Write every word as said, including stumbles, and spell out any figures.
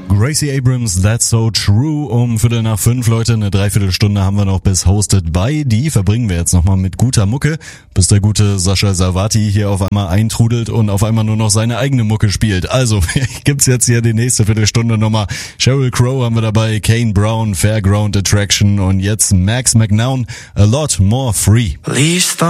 Gracie Abrams, That's So True, um Viertel nach fünf, Leute, eine Dreiviertelstunde haben wir noch bis Hosted by. Die verbringen wir jetzt nochmal mit guter Mucke, bis der gute Sascha Savati hier auf einmal eintrudelt und auf einmal nur noch seine eigene Mucke spielt. Also, gibt's jetzt hier die nächste Viertelstunde nochmal. Sheryl Crow haben wir dabei, Kane Brown, Fairground Attraction und jetzt Max McNown, A Lot More Free.